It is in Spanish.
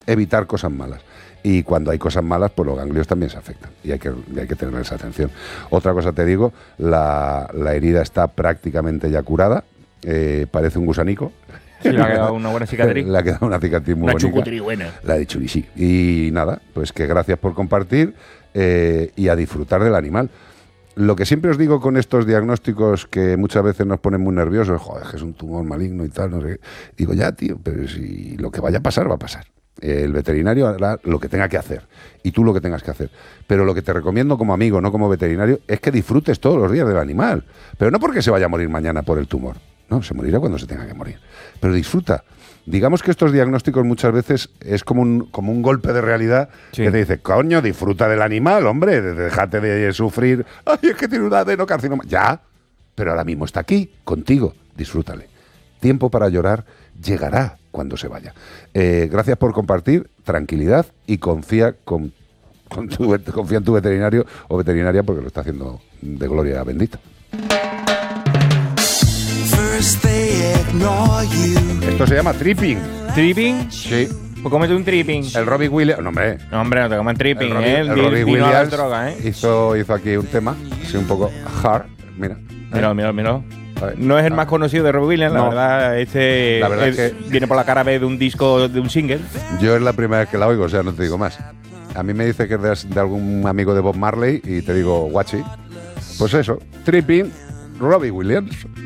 evitar cosas malas. Y cuando hay cosas malas, pues los ganglios también se afectan. Y hay que tener esa atención. Otra cosa te digo, la herida está prácticamente ya curada. Parece un gusanico. Sí, le ha quedado una buena cicatriz. Le ha quedado una cicatriz muy bonita. Una chucutri buena. La de churi, sí. Y nada, pues que gracias por compartir y a disfrutar del animal. Lo que siempre os digo con estos diagnósticos que muchas veces nos ponen muy nerviosos, joder, que es un tumor maligno y tal, no sé qué. Digo, ya, tío, pero si lo que vaya a pasar, va a pasar. El veterinario hará lo que tenga que hacer y tú lo que tengas que hacer. Pero lo que te recomiendo como amigo, no como veterinario, es que disfrutes todos los días del animal. Pero no porque se vaya a morir mañana por el tumor. No, se morirá cuando se tenga que morir. Pero disfruta. Digamos que estos diagnósticos muchas veces es como un golpe de realidad que te dice, coño, disfruta del animal, hombre, déjate de sufrir. Ay, es que tiene un adenocarcinoma. Ya, pero ahora mismo está aquí, contigo, disfrútale. Tiempo para llorar llegará cuando se vaya. Gracias por compartir, tranquilidad y confía en tu veterinario o veterinaria porque lo está haciendo de gloria bendita. Esto se llama tripping. ¿Tripping? Sí. Pues cómete un tripping. El Robbie Williams... No, hombre. No, hombre, no te coman tripping, el Robbie vino a las Williams drogas, hizo aquí un tema, así un poco hard. Mira. Mira. No es el más conocido de Robbie Williams, no. La verdad es que viene por la cara B de un disco, de un single. Yo es la primera vez que la oigo, o sea, no te digo más. A mí me dice que es de algún amigo de Bob Marley y te digo, guachi. Pues eso, tripping, Robbie Williams.